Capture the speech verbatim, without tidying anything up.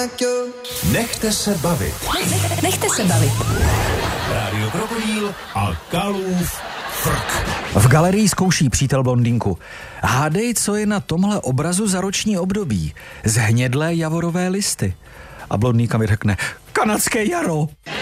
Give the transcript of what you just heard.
Nechte se bavit. Nechte se bavit. Rádio Krokodýl a Kalův frk. V galerii zkouší přítel blondýnku. Hádej, co je na tomhle obrazu za roční období. Zhnědlé javorové listy. A blondýnka mi řekne, kanadské jaro.